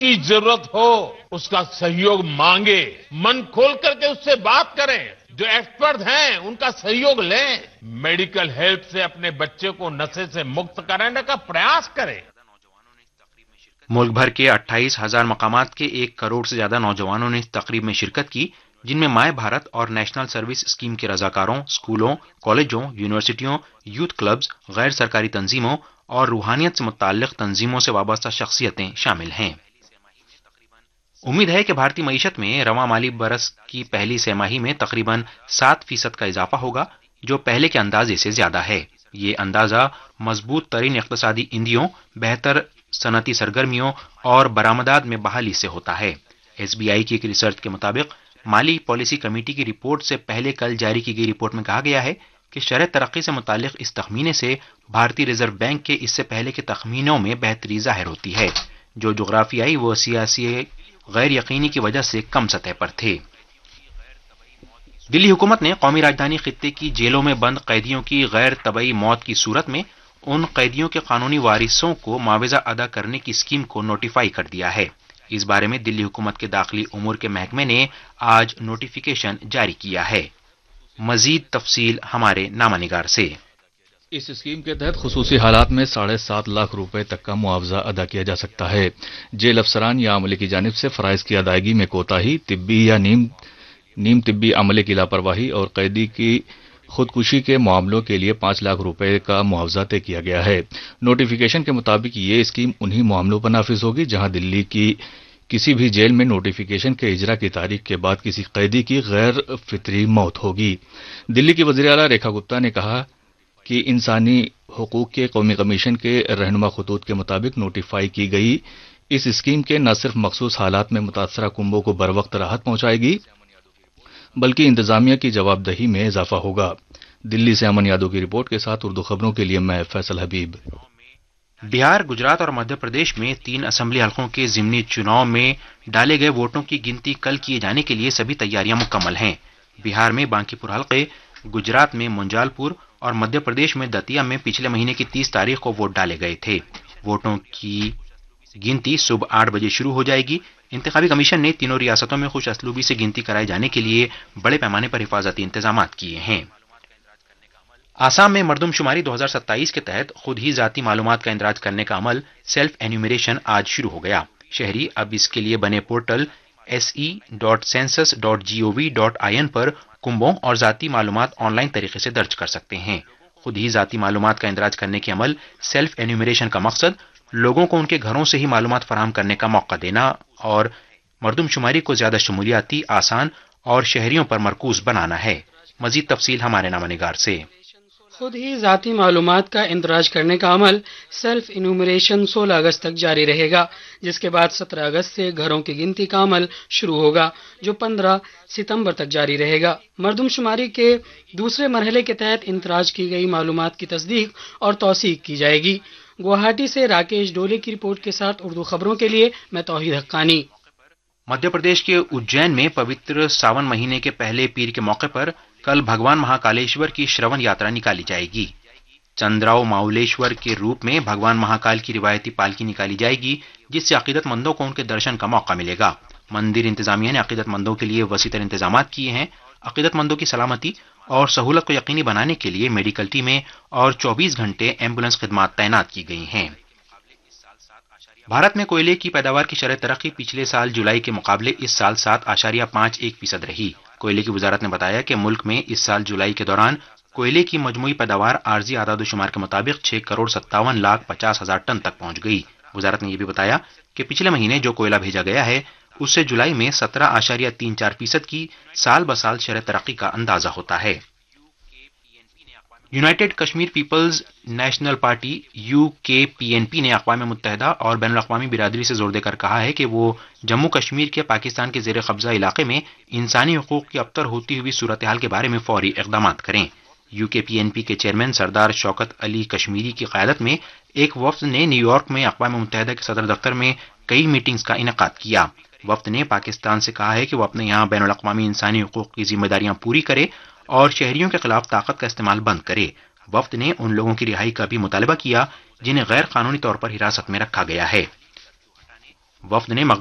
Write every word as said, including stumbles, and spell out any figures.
کی ضرورت ہو اس کا سہیوگ مانگے, من کھول کر کے اس سے بات کریں, جو ایکسپرٹ ہیں ان کا سہیوگ لیں, میڈیکل ہیلپ سے اپنے بچے کو نشے سے مکت کرانے کا پریاس کریں. ملک بھر کے اٹھائیس ہزار مقامات کے ایک کروڑ سے زیادہ نوجوانوں نے اس تقریب میں شرکت کی, جن میں مائے بھارت اور نیشنل سروس اسکیم کے رضاکاروں, اسکولوں, کالجوں, یونیورسٹیوں, یوتھ کلبز, غیر سرکاری تنظیموں اور روحانیت سے متعلق تنظیموں سے وابستہ شخصیتیں شامل ہیں. امید ہے کہ بھارتی معیشت میں رواں مالی برس کی پہلی سہ ماہی میں تقریباً سات فیصد کا اضافہ ہوگا, جو پہلے کے اندازے سے زیادہ ہے. یہ اندازہ مضبوط ترین اقتصادی ایندھنوں, بہتر صنعتی سرگرمیوں اور برآمدات میں بحالی سے ہوتا ہے. ایس بی آئی کی ایک ریسرچ کے مطابق مالی پالیسی کمیٹی کی رپورٹ سے پہلے کل جاری کی گئی رپورٹ میں کہا گیا ہے کہ شرح ترقی سے متعلق اس تخمینے سے بھارتی ریزرو بینک کے اس سے پہلے کے تخمینوں میں بہتری ظاہر ہوتی ہے, جو جغرافیائی و سیاسی غیر یقینی کی وجہ سے کم سطح پر تھے. دلی حکومت نے قومی راجدھانی خطے کی جیلوں میں بند قیدیوں کی غیر طبعی موت کی صورت میں ان قیدیوں کے قانونی وارثوں کو معاوضہ ادا کرنے کی اسکیم کو نوٹیفائی کر دیا ہے. اس بارے میں دلی حکومت کے داخلی امور کے محکمے نے آج نوٹیفیکیشن جاری کیا ہے. مزید تفصیل ہمارے نامہ نگار سے. اس اسکیم کے تحت خصوصی حالات میں ساڑھے سات لاکھ روپے تک کا معاوضہ ادا کیا جا سکتا ہے. جیل افسران یا عملے کی جانب سے فرائض کی ادائیگی میں کوتاہی, طبی یا نیم نیم طبی عملے کی لاپرواہی اور قیدی کی خودکشی کے معاملوں کے لیے پانچ لاکھ روپے کا معاوضہ طے کیا گیا ہے. نوٹیفیکیشن کے مطابق یہ اسکیم انہی معاملوں پر نافذ ہوگی جہاں دلی کی کسی بھی جیل میں نوٹیفیکیشن کے اجرا کی تاریخ کے بعد کسی قیدی کی غیر فطری موت ہوگی. دلی کی وزیر اعلیٰ ریکھا گپتا نے کہا کہ انسانی حقوق کے قومی کمیشن کے رہنما خطوط کے مطابق نوٹیفائی کی گئی اس اسکیم کے نہ صرف مخصوص حالات میں متاثرہ کنبوں کو بروقت راحت پہنچائے گی بلکہ انتظامیہ کی جواب دہی میں اضافہ ہوگا. دلی سے امن یادو کی رپورٹ کے ساتھ اردو خبروں کے لیے میں فیصل حبیب. بہار, گجرات اور مدھیہ پردیش میں تین اسمبلی حلقوں کے ضمنی چناؤ میں ڈالے گئے ووٹوں کی گنتی کل کیے جانے کے لیے سبھی تیاریاں مکمل ہیں. بہار میں بانکی پور حلقے, گجرات میں منجال پور اور مدھیہ پردیش میں دتیا میں پچھلے مہینے کی تیس تاریخ کو ووٹ ڈالے گئے تھے. ووٹوں کی گنتی صبح آٹھ بجے شروع ہو جائے گی. انتخابی کمیشن نے تینوں ریاستوں میں خوش اسلوبی سے گنتی کرائے جانے کے لیے بڑے پیمانے پر حفاظتی انتظامات کیے ہیں. آسام میں مردم شماری دو ہزار ستائیس کے تحت خود ہی ذاتی معلومات کا اندراج کرنے کا عمل سیلف انیومریشن آج شروع ہو گیا. شہری اب اس کے لیے بنے portal S E dot census dot جی او وی ڈاٹ آئی این پر کنبوں اور ذاتی معلومات آن لائن طریقے سے درج کر سکتے ہیں. خود ہی ذاتی معلومات کا اندراج کرنے کے عمل سیلف انیومریشن کا مقصد لوگوں کو ان کے گھروں سے ہی معلومات فراہم کرنے کا موقع دینا اور مردم شماری کو زیادہ شمولیاتی, آسان اور شہریوں پر مرکوز بنانا ہے. مزید تفصیل ہمارے نامہ نگار سے. خود ہی ذاتی معلومات کا اندراج کرنے کا عمل سیلف انیومریشن سولہ اگست تک جاری رہے گا, جس کے بعد سترہ اگست سے گھروں کی گنتی کا عمل شروع ہوگا جو پندرہ ستمبر تک جاری رہے گا. مردم شماری کے دوسرے مرحلے کے تحت اندراج کی گئی معلومات کی تصدیق اور توثیق کی جائے گی. گوہاٹی سے راکیش ڈولے کی رپورٹ کے ساتھ اردو خبروں کے لیے میں توحید حقانی. مدھیہ پردیش کے اجین میں پوتر ساون مہینے کے پہلے پیر کے موقع پر کل بھگوان مہاکالیشور کی شرون یاترا نکالی جائے گی. چندراؤ ماؤلیشور کے روپ میں بھگوان مہاکال کی روایتی پالکی نکالی جائے گی, جس سے عقیدت مندوں کو ان کے درشن کا موقع ملے گا. مندر انتظامیہ نے عقیدت مندوں کے لیے وسیع تر انتظامات کیے ہیں. عقیدت مندوں کی سلامتی اور سہولت کو یقینی بنانے کے لیے میڈیکل ٹیمیں اور چوبیس گھنٹے ایمبولینس خدمات تعینات کی گئی ہیں. بھارت میں کوئلے کی پیداوار کی شرح ترقی پچھلے سال جولائی کے مقابلے اس سال سات اشاریہ پانچ ایک فیصد رہی. کوئلے کی وزارت نے بتایا کہ ملک میں اس سال جولائی کے دوران کوئلے کی مجموعی پیداوار عارضی اعداد و شمار کے مطابق چھ کروڑ ستاون لاکھ پچاس ہزار ٹن تک پہنچ گئی. وزارت نے یہ بھی بتایا کہ پچھلے مہینے جو کوئلہ بھیجا گیا ہے اس سے جولائی میں سترہ اشاریہ تین چار فیصد کی سال بسال شرح ترقی کا اندازہ ہوتا ہے. United Kashmir Peoples national party you کے پی این پی نے اقوام متحدہ اور بین الاقوامی برادری سے زور دے کر کہا ہے کہ وہ جموں کشمیر کے پاکستان کے زیر قبضہ علاقے میں انسانی حقوق کی ابتر ہوتی ہوئی صورتحال کے بارے میں فوری اقدامات کریں. یو کے پی این پی کے چیئرمین سردار شوکت علی کشمیری کی قیادت میں ایک وفد نے نیو یارک میں اقوام متحدہ کے صدر دفتر میں کئی میٹنگز کا انعقاد کیا. وفد نے پاکستان سے کہا ہے کہ وہ اپنے یہاں بین الاقوامی انسانی حقوق کی ذمہ داریاں پوری کرے اور شہریوں کے خلاف طاقت کا استعمال بند کرے. وفد نے ان لوگوں کی رہائی کا بھی مطالبہ کیا جنہیں غیر قانونی طور پر حراست میں رکھا گیا ہے. वफ्द ने